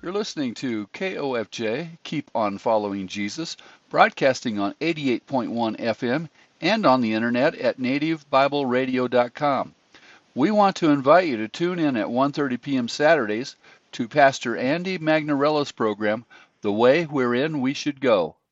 You're listening to KOFJ, Keep On Following Jesus, broadcasting on 88.1 FM and on the internet at nativebibleradio.com. We want to invite you to tune in at 1:30 p.m. Saturdays to Pastor Andy Magnarella's program, The Way Wherein We Should Go.